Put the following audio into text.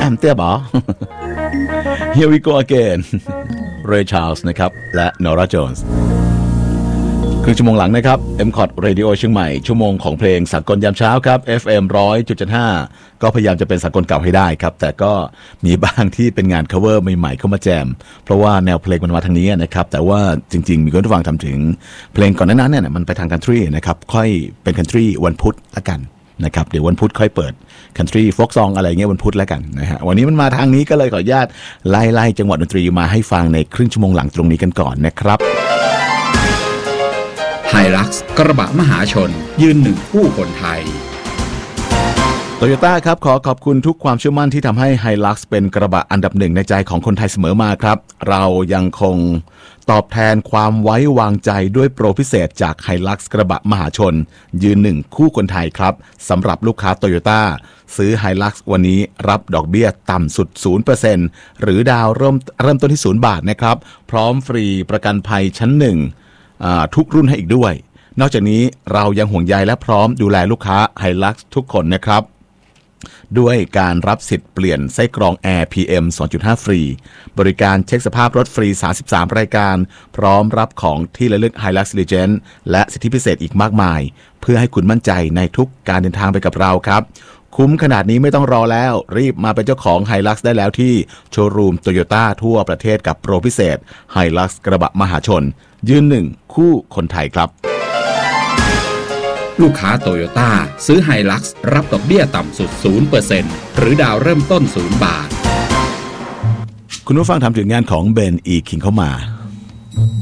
มเตี้ยบอ Here we go again Ray Charles นะครับและ Norah Jones ครึ่งชั่วโมงหลังนะครับ MCOT Radio เชียงใหม่ชั่วโมงของเพลงสากลยามเช้าครับ FM 100.75 ก็พยายามจะเป็นสากลเก่าให้ได้ครับแต่ก็มีบ้างที่เป็นงาน cover ใหม่ๆเข้ามาแจมเพราะว่าแนวเพลงมันมาทางนี้นะครับแต่ว่าจริงๆมีคนผู้ฟังทำถึงเพลงก่อนหน้านั้นเนี่ยมันไปทาง country นะครับค่อยเป็น country วันพุธละกันนะครับเดี๋ยววันพุธค่อยเปิด country folk song อะไรเงี้ยวันพุธแล้วกันนะฮะวันนี้มันมาทางนี้ก็เลยขออนุญาตไล่จังหวะดนตรีมาให้ฟังในครึ่งชั่วโมงหลังตรงนี้กันก่อนนะครับ Hilux กระบะมหาชนยืนหนึ่งคู่คนไทยโตโยต้าครับขอบคุณทุกความเชื่อมั่นที่ทำให้ Hilux เป็นกระบะอันดับหนึ่งในใจของคนไทยเสมอมาครับเรายังคงตอบแทนความไว้วางใจด้วยโปรพิเศษจาก Hilux กระบะมหาชนยืนหนึ่งคู่คนไทยครับสำหรับลูกค้าโตโยต้าซื้อ Hilux วันนี้รับดอกเบี้ยต่ำสุด 0% หรือดาวเริ่มต้นที่0 บาทนะครับพร้อมฟรีประกันภัยชั้น1ทุกรุ่นให้อีกด้วยนอกจากนี้เรายังห่วงใยและพร้อมดูแลลูกค้า Hilux ทุกคนนะครับด้วยการรับสิทธิ์เปลี่ยนไส้กรองแอร์ PM 2.5 ฟรีบริการเช็คสภาพรถฟรี33รายการพร้อมรับของที่ระลึก Hilux Legend และสิทธิพิเศษอีกมากมายเพื่อให้คุณมั่นใจในทุกการเดินทางไปกับเราครับคุ้มขนาดนี้ไม่ต้องรอแล้วรีบมาเป็นเจ้าของ Hilux ได้แล้วที่โชว์รูม Toyota ทั่วประเทศกับโปรพิเศษ Hilux กระบะมหาชนยืนหนึ่งคู่คนไทยครับลูกค้าโตโยต้าซื้อ Hilux รับดอกเบี้ยต่ำสุด 0% หรือดาวเริ่มต้น0 บาทคุณผู้ฟังทำถึงงานของเบนอีคิงเข้ามา